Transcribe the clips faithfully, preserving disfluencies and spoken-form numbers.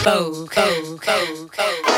Bo, bo, bo,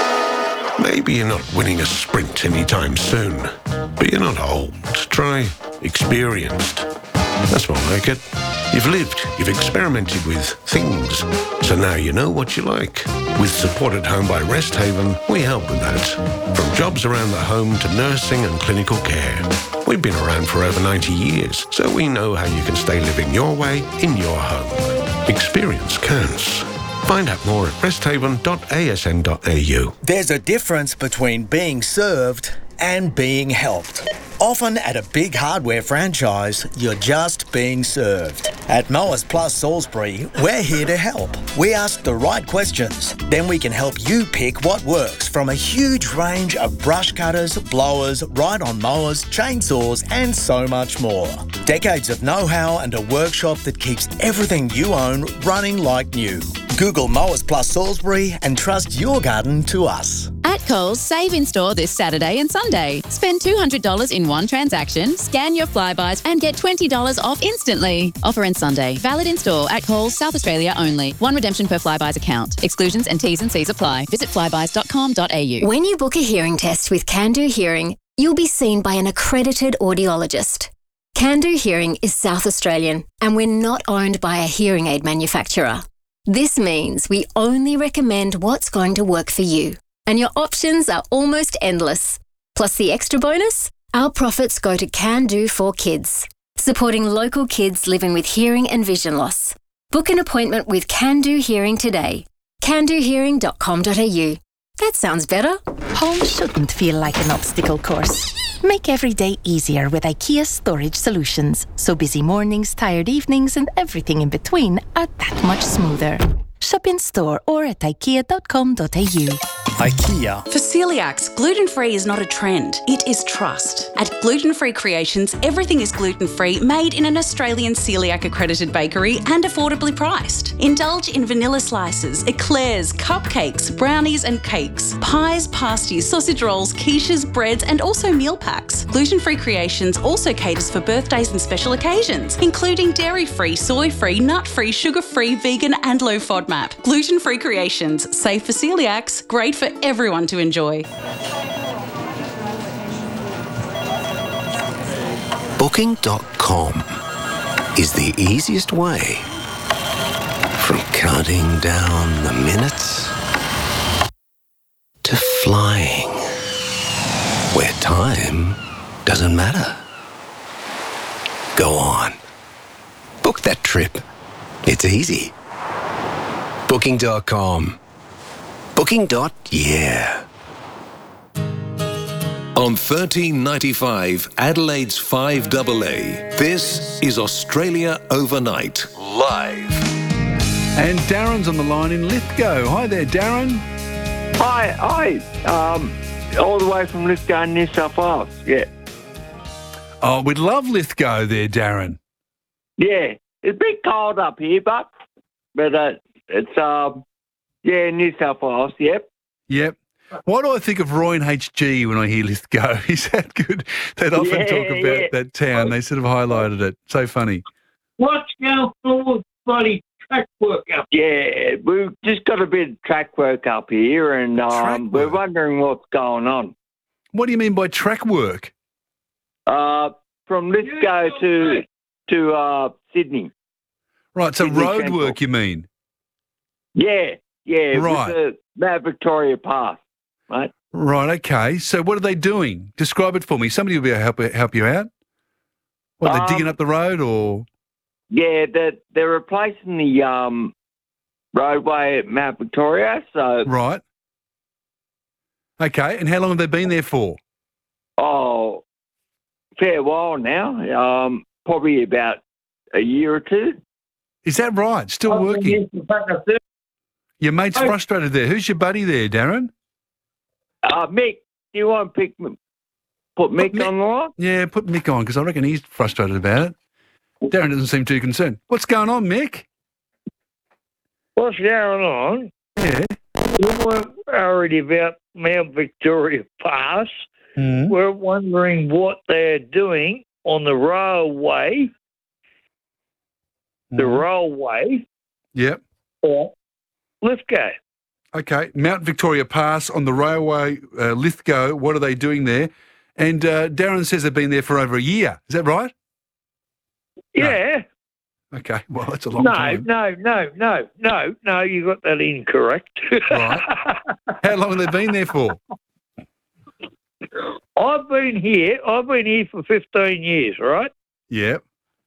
bo. Maybe you're not winning a sprint anytime soon, but you're not old. Try experienced. That's more like it. You've lived, you've experimented with things, so now you know what you like. With Support at Home by Rest Haven, we help with that. From jobs around the home to nursing and clinical care. We've been around for over ninety years, so we know how you can stay living your way in your home. Experience counts. Find out more at resthaven dot a s n dot a u. There's a difference between being served and being helped. Often at a big hardware franchise, you're just being served. At Mowers Plus Salisbury, we're here to help. We ask the right questions, then we can help you pick what works from a huge range of brush cutters, blowers, ride-on mowers, chainsaws and so much more. Decades of know-how and a workshop that keeps everything you own running like new. Google Mowers Plus Salisbury and trust your garden to us. At Coles, save in store this Saturday and Sunday. Spend two hundred dollars in one transaction, scan your Flybuys and get twenty dollars off instantly. Offer ends Sunday. Valid in store at Coles, South Australia only. One redemption per Flybuys account. Exclusions and T's and C's apply. Visit flybuys dot com dot a u. When you book a hearing test with Can Do Hearing, you'll be seen by an accredited audiologist. Can Do Hearing is South Australian and we're not owned by a hearing aid manufacturer. This means we only recommend what's going to work for you. And your options are almost endless. Plus the extra bonus, our profits go to Can Do for Kids, supporting local kids living with hearing and vision loss. Book an appointment with Can Do Hearing today. can do hearing dot com dot a u. That sounds better. Home shouldn't feel like an obstacle course. Make every day easier with IKEA Storage Solutions, so busy mornings, tired evenings and everything in between are that much smoother. Shop in store or at ikea dot com dot a u. IKEA. For celiacs, gluten-free is not a trend, it is trust. At Gluten Free Creations, everything is gluten-free, made in an Australian celiac-accredited bakery and affordably priced. Indulge in vanilla slices, eclairs, cupcakes, brownies and cakes, pies, pasties, sausage rolls, quiches, breads and also meal packs. Gluten Free Creations also caters for birthdays and special occasions, including dairy-free, soy-free, nut-free, sugar-free, vegan and low FODMAP. Gluten Free Creations, safe for celiacs, great for everyone to enjoy. Booking dot com is the easiest way from counting down the minutes to flying where time doesn't matter. Go on. Book that trip. It's easy. Booking dot com. Booking dot yeah. On thirteen ninety-five, Adelaide's five A A, this is Australia Overnight, live. And Darren's on the line in Lithgow. Hi there, Darren. Hi, hi. Um, all the way from Lithgow, New South Wales, yeah. Oh, we'd love Lithgow there, Darren. Yeah, it's a bit cold up here, but, but uh, it's, um, yeah, New South Wales, yep. Yep. Why do I think of Roy and H G when I hear Lithgow? Is that good? They'd often Yeah, talk about yeah. that town. They sort of highlighted it. So funny. What's going on with bloody track work up? Yeah, we've just got a bit of track work up here, and um, we're wondering what's going on. What do you mean by track work? Uh, from Lithgow to to uh, Sydney. Right, so Sydney road Central. work, you mean? Yeah, yeah, Right. with the Mount Victoria Pass, right? Right, okay. So what are they doing? Describe it for me. Somebody will be able to help, help you out. What, they're Um, digging up the road or? Yeah, they're, they're replacing the um, roadway at Mount Victoria. So, Right. Okay, and how long have they been there for? oh, fair while now. Um, probably about a year or two. Is that right? Still working? Your mate's Oh. frustrated there. Who's your buddy there, Darren? Uh, Mick, do you want to pick, put Mick, Mick- on the line? Yeah, put Mick on because I reckon he's frustrated about it. Darren doesn't seem too concerned. What's going on, Mick? What's going on? Yeah. We weren't worried about Mount Victoria Pass. Mm. We're wondering what they're doing on the railway, the Mm. railway Yep. or Lithgow. Okay, Mount Victoria Pass on the railway, uh, Lithgow, what are they doing there? And uh, Darren says they've been there for over a year. Is that right? Yeah. No. Okay, well, that's a long no, time. No, no, no, no, no, you got that incorrect. Right. How long have they been there for? I've been here, I've been here for fifteen years, right? Yeah.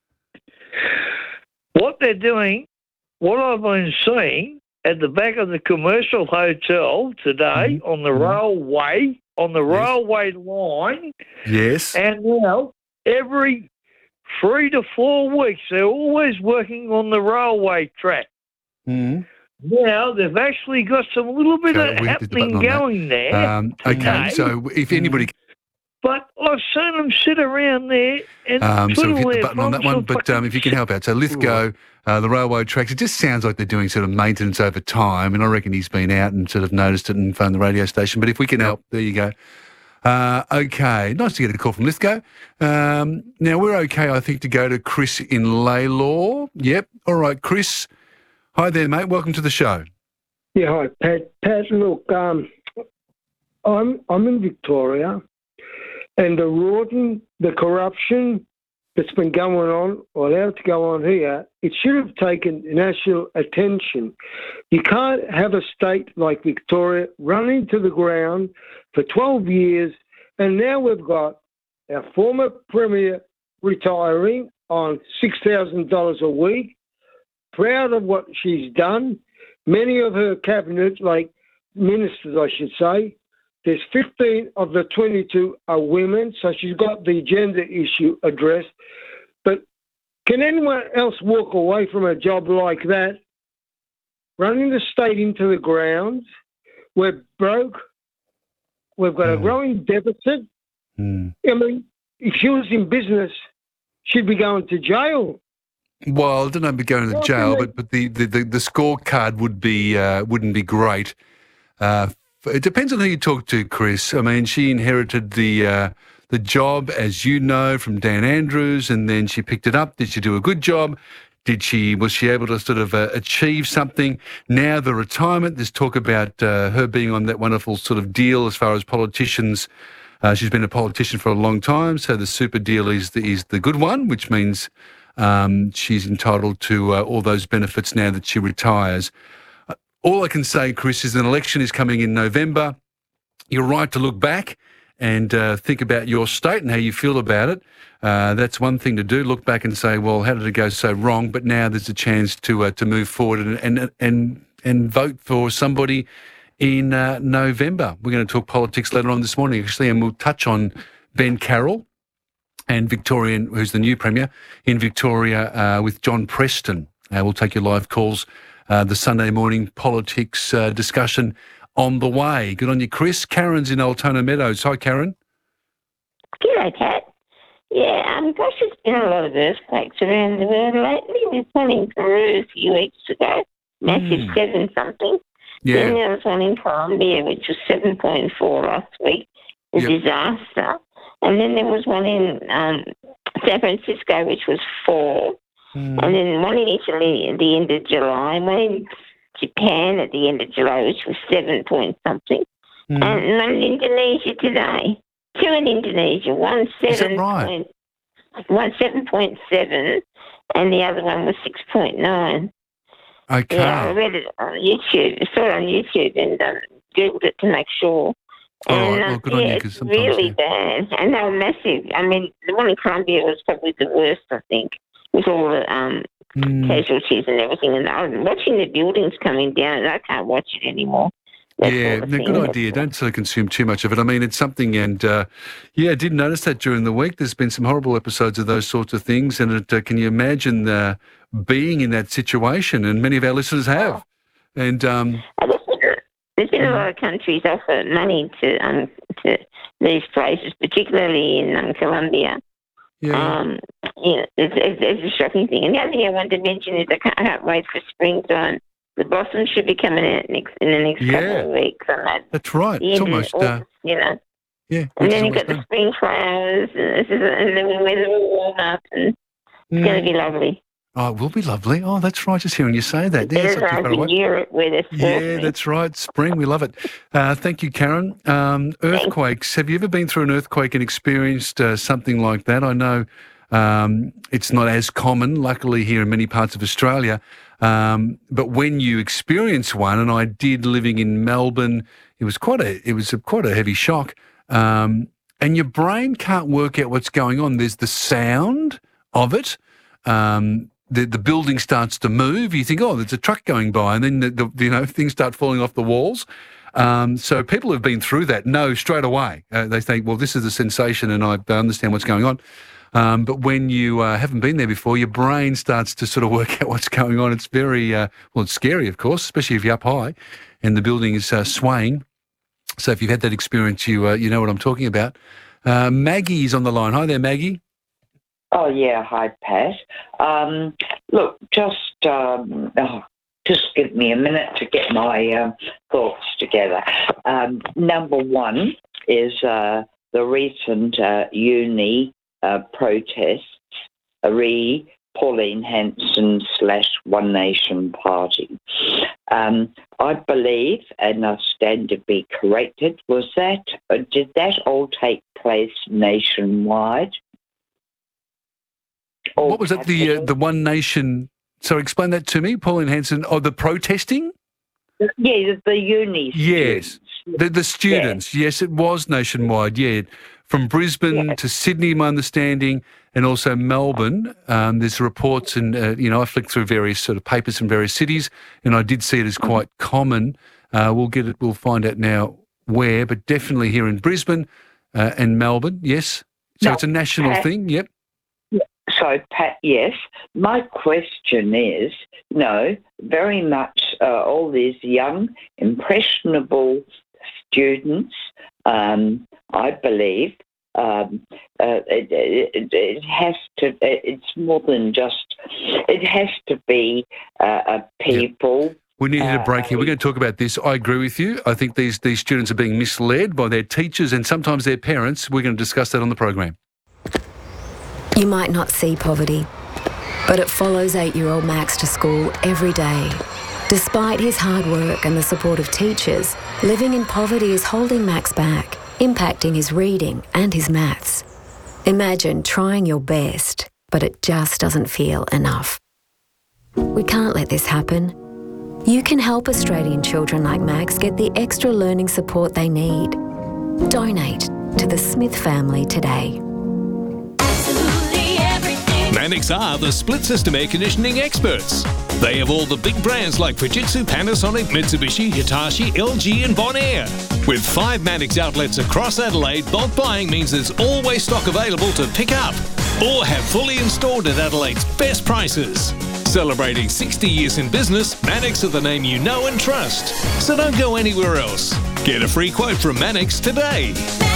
What they're doing, what I've been seeing at the back of the commercial hotel today Mm-hmm. on the mm-hmm. railway, on the yes. railway line. Yes. And now every three to four weeks, they're always working on the railway track. Mm. Now they've actually got some little bit okay, of happening going there. Um, okay, so if anybody... But I've seen them sit around there and um, so hit the their button on that one, but um, if you can help out. So Lithgow, uh, the railway tracks, it just sounds like they're doing sort of maintenance over time, and I reckon he's been out and sort of noticed it and phoned the radio station. But if we can help, there you go. Uh, okay, nice to get a call from Lithgow. Um, now, we're okay, I think, to go to Chris in Laylaw. Yep, all right, Chris. Hi there, mate. Welcome to the show. Yeah, hi, Pat. Pat, look, um, I'm I'm in Victoria. And the rotting, the corruption that's been going on, or allowed to go on here, it should have taken national attention. You can't have a state like Victoria running to the ground for twelve years, and now we've got our former Premier retiring on six thousand dollars a week, proud of what she's done. Many of her cabinet, like ministers, I should say, there's fifteen of the twenty-two are women, so she's got the gender issue addressed. But can anyone else walk away from a job like that? Running the state into the ground, we're broke, we've got mm. a growing deficit. Mm. I mean, if she was in business, she'd be going to jail. Well, I don't know about going to jail, but, but the, the, the, the scorecard would be, uh, wouldn't be great. Uh, It depends on who you talk to, Chris. I mean, she inherited the uh, the job, as you know, from Dan Andrews, and then she picked it up. Did she do a good job? Did she was she able to sort of uh, achieve something? Now the retirement. There's talk about uh, her being on that wonderful sort of deal as far as politicians. Uh, she's been a politician for a long time, so the super deal is the, is the good one, which means um, she's entitled to uh, all those benefits now that she retires. All I can say, Chris, is an election is coming in November. You're right to look back and uh, think about your state and how you feel about it. Uh, that's one thing to do. Look back and say, well, how did it go so wrong? But now there's a chance to uh, to move forward and and and and vote for somebody in uh, November. We're going to talk politics later on this morning, actually, and we'll touch on Ben Carroll and Victorian, who's the new Premier in Victoria, uh, with John Preston. Uh, we'll take your live calls. Uh, the Sunday morning politics uh, discussion on the way. Good on you, Chris. Karen's in Altona Meadows. Hi, Karen. G'day, Pat. Yeah, um, gosh, there's been a lot of earthquakes around the world lately. There's one in Peru a few weeks ago, massive mm. seven something. Yeah. Then there was one in Colombia, which was seven point four last week, a yep. disaster. And then there was one in um, San Francisco, which was four. Mm. And then one in Italy at the end of July, one in Japan at the end of July, which was seven point something. Mm. And one in Indonesia today. Two in Indonesia, one seven right? point, one seven point seven, and the other one was six point nine. Okay. Yeah, I read it on YouTube. I saw it on YouTube and um, googled it to make sure. All and, right, well, good uh, on yeah, you, because it's sometimes really yeah. bad, and they were massive. I mean, the one in Colombia was probably the worst, I think, with all the um, mm. casualties and everything. And I'm watching the buildings coming down, and I can't watch it anymore. That yeah, sort of no, thing. good idea. Don't sort of consume too much of it. I mean, it's something, and uh, yeah, I did notice that during the week. There's been some horrible episodes of those sorts of things, and it, uh, can you imagine uh, being in that situation? And many of our listeners have. And um, there's been a lot of countries offer money to um, to these places, particularly in um, Colombia. Yeah. Um, you know, it's, it's, it's a shocking thing. And the other thing I wanted to mention is I can't, I can't wait for springtime. The blossoms should be coming out next in the next yeah. couple of weeks. On that, That's right. the It's end of almost, August, uh, you know. yeah. And then you've got the spring flowers, and, this is, and then the weather will warm up, and it's Mm. going to be lovely. Oh, it will be lovely. Oh, that's right. Just hearing you say that. There's Yeah, over Europe with us. Yeah, that's right. Spring, we love it. Uh, thank you, Karen. Um, earthquakes. Have you ever been through an earthquake and experienced uh, something like that? I know um, it's not as common, luckily, here in many parts of Australia. Um, but when you experience one, and I did living in Melbourne, it was quite a it was a, quite a heavy shock. Um, and your brain can't work out what's going on. There's the sound of it. Um, The, the building starts to move. You think, oh, there's a truck going by, and then the, the you know things start falling off the walls. Um, so people who've been through that know straight away. Uh, they think, well, this is a sensation, and I understand what's going on. Um, but when you uh, haven't been there before, your brain starts to sort of work out what's going on. It's very uh, well, it's scary, of course, especially if you're up high and the building is uh, swaying. So if you've had that experience, you uh, you know what I'm talking about. Uh, Maggie's on the line. Hi there, Maggie. Oh, yeah. Hi, Pat. Um, look, just um, oh, just give me a minute to get my um, thoughts together. Um, number one is uh, the recent uh, uni uh, protests, re Pauline Hanson slash One Nation Party. Um, I believe, and I stand to be corrected, was that, uh, did that all take place nationwide? What was it, the uh, the One Nation... So explain that to me, Pauline Hanson. Oh, the protesting? Yeah, the uni Yes, the, the students. Yeah. Yes, it was nationwide, yeah. From Brisbane yeah. to Sydney, my understanding, and also Melbourne. Um, there's reports and, uh, you know, I flicked through various sort of papers from various cities, and I did see it as quite common. Uh, we'll get it, we'll find out now where, but definitely here in Brisbane uh, and Melbourne, yes. So no, it's a national Pat, thing, yep. So, Pat, yes. My question is, no, very much uh, all these young, impressionable students, um, I believe, um, uh, it, it, it has to, it's more than just, it has to be uh, a people... Yep. We need a break here. We're going to talk about this. I agree with you. I think these, these students are being misled by their teachers and sometimes their parents. We're going to discuss that on the program. You might not see poverty, but it follows eight-year-old Max to school every day. Despite his hard work and the support of teachers, living in poverty is holding Max back, impacting his reading and his maths. Imagine trying your best, but it just doesn't feel enough. We can't let this happen. You can help Australian children like Max get the extra learning support they need. Donate to the Smith family today. Mannix are the split system air conditioning experts. They have all the big brands like Fujitsu, Panasonic, Mitsubishi, Hitachi, L G and Bonaire. With five Mannix outlets across Adelaide, bulk buying means there's always stock available to pick up or have fully installed at Adelaide's best prices. Celebrating sixty years in business, Mannix are the name you know and trust. So don't go anywhere else. Get a free quote from Mannix today.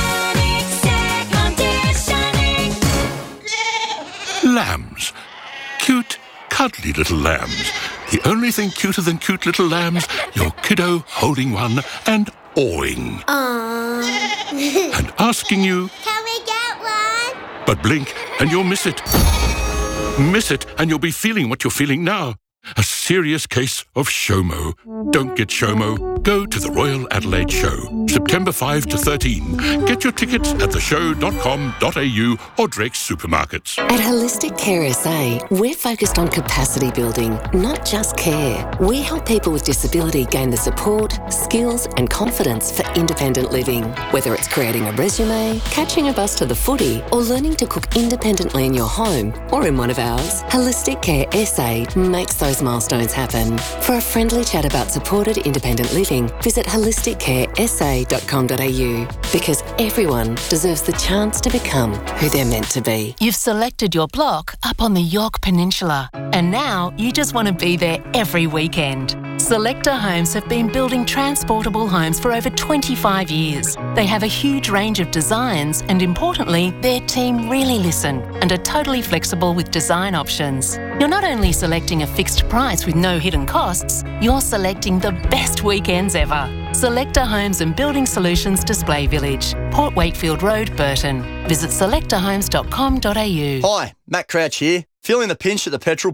Lambs. Cute, cuddly little lambs. The only thing cuter than cute little lambs, your kiddo holding one and awing. Aww. And asking you... Can we get one? But blink and you'll miss it. Miss it and you'll be feeling what you're feeling now. A serious case of SHOMO. Don't get SHOMO. Go to the Royal Adelaide Show, September fifth to thirteenth. Get your tickets at the show dot com dot a u or Drake's supermarkets. At Holistic Care S A, we're focused on capacity building, not just care. We help people with disability gain the support, skills and confidence for independent living. Whether it's creating a resume, catching a bus to the footy, or learning to cook independently in your home or in one of ours, Holistic Care S A makes those milestones happen. For a friendly chat about supported independent living, visit holistic care s a dot com dot a u because everyone deserves the chance to become who they're meant to be. You've selected your block up on the York Peninsula, and now you just want to be there every weekend. Selector Homes have been building transportable homes for over twenty-five years. They have a huge range of designs and, importantly, their team really listen and are totally flexible with design options. You're not only selecting a fixed price with no hidden costs, you're selecting the best weekends ever. Selector Homes and Building Solutions Display Village, Port Wakefield Road, Burton. Visit selector homes dot com dot a u. Hi, Matt Crouch here. Feeling the pinch at the petrol pump?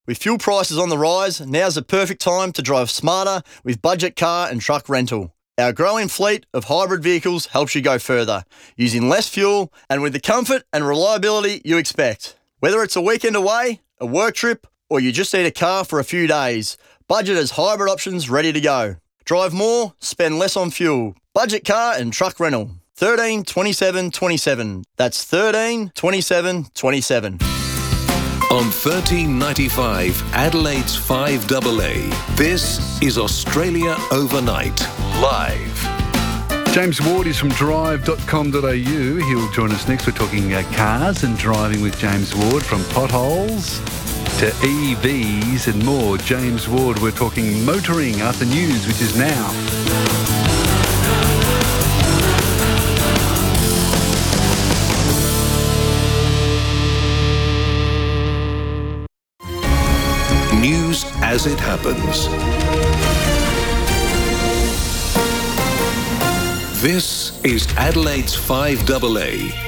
With fuel prices on the rise, now's the perfect time to drive smarter with Budget Car and Truck Rental. Our growing fleet of hybrid vehicles helps you go further, using less fuel and with the comfort and reliability you expect. Whether it's a weekend away, a work trip, or you just need a car for a few days, Budget has hybrid options ready to go. Drive more, spend less on fuel. Budget Car and Truck Rental. thirteen twenty-seven twenty-seven. That's thirteen twenty-seven twenty-seven. On thirteen ninety-five, Adelaide's five A A. This is Australia Overnight, live. James Ward is from drive dot com dot a u. He'll join us next. We're talking uh, cars and driving with James Ward, from potholes to E Vs and more. James Ward, we're talking motoring after news, which is now. News as it happens. This is Adelaide's five A A.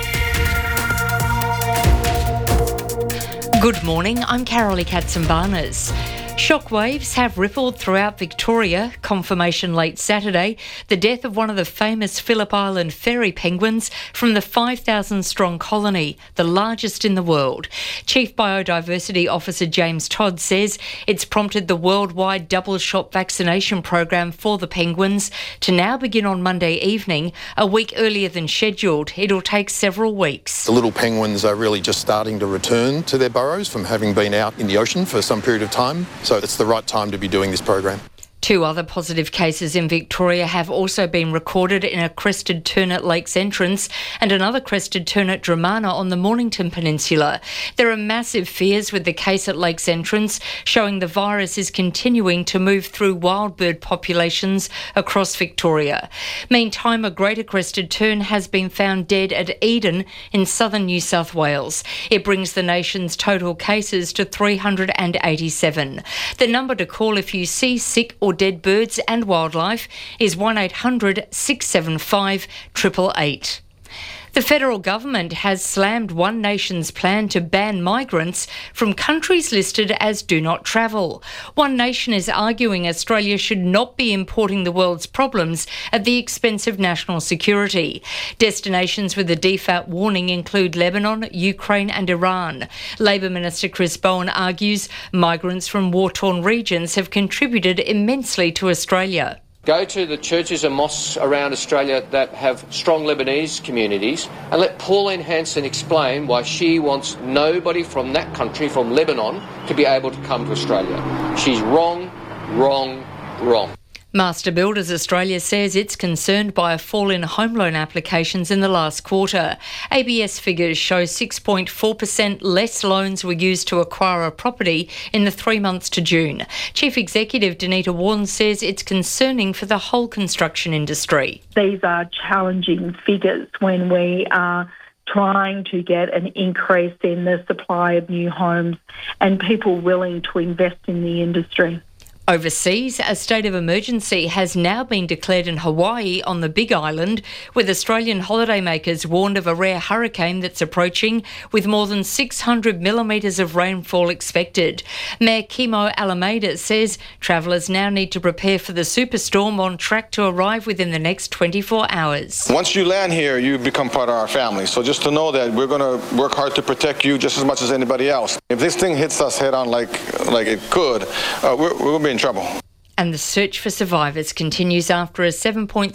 Good morning, I'm Carolee Katzenbarners. Shockwaves have rippled throughout Victoria. Confirmation late Saturday, the death of one of the famous Phillip Island ferry penguins from the five thousand strong colony, the largest in the world. Chief Biodiversity Officer James Todd says it's prompted the worldwide double shot vaccination program for the penguins to now begin on Monday evening, a week earlier than scheduled. It'll take several weeks. The little penguins are really just starting to return to their burrows from having been out in the ocean for some period of time. So it's the right time to be doing this program. Two other positive cases in Victoria have also been recorded in a crested tern at Lakes Entrance and another crested tern at Dramana on the Mornington Peninsula. There are massive fears with the case at Lakes Entrance, showing the virus is continuing to move through wild bird populations across Victoria. Meantime, a greater crested tern has been found dead at Eden in southern New South Wales. It brings the nation's total cases to three hundred eighty-seven. The number to call if you see sick or dead birds and wildlife is one eight hundred six seven five eight eight eight. The federal government has slammed One Nation's plan to ban migrants from countries listed as do not travel. One Nation is arguing Australia should not be importing the world's problems at the expense of national security. Destinations with a default warning include Lebanon, Ukraine and Iran. Labor Minister Chris Bowen argues migrants from war-torn regions have contributed immensely to Australia. Go to the churches and mosques around Australia that have strong Lebanese communities and let Pauline Hanson explain why she wants nobody from that country, from Lebanon, to be able to come to Australia. She's wrong, wrong, wrong. Master Builders Australia says it's concerned by a fall in home loan applications in the last quarter. A B S figures show six point four percent less loans were used to acquire a property in the three months to June. Chief Executive Danita Warren says it's concerning for the whole construction industry. These are challenging figures when we are trying to get an increase in the supply of new homes and people willing to invest in the industry. Overseas, a state of emergency has now been declared in Hawaii on the Big Island, with Australian holidaymakers warned of a rare hurricane that's approaching, with more than six hundred millimetres of rainfall expected. Mayor Kimo Alameda says travellers now need to prepare for the superstorm on track to arrive within the next twenty-four hours. Once you land here, you become part of our family. So just to know that we're going to work hard to protect you just as much as anybody else. If this thing hits us head on like, like it could, uh, we're, we're going to be in trouble. And the search for survivors continues after a seven point